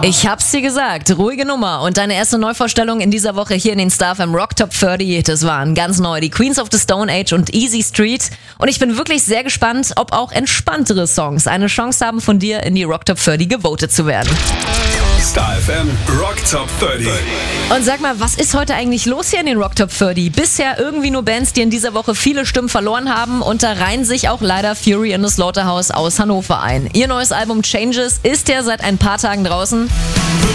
Ich hab's dir gesagt, ruhige Nummer. Und deine erste Neuvorstellung in dieser Woche hier in den Star FM Rock Top 30, das waren ganz neu die Queens of the Stone Age und Easy Street. Und ich bin wirklich sehr gespannt, ob auch entspanntere Songs eine Chance haben, von dir in die Rock Top 30 gewotet zu werden. Star FM Rock Top 30. Und sag mal, was ist heute eigentlich los hier in den Rock Top 30? Bisher irgendwie nur Bands, die in dieser Woche viele Stimmen verloren haben, und da reihen sich auch leider Fury in the Slaughterhouse aus Hannover ein. Ihr neues Album Changes ist ja seit ein paar Tagen draußen.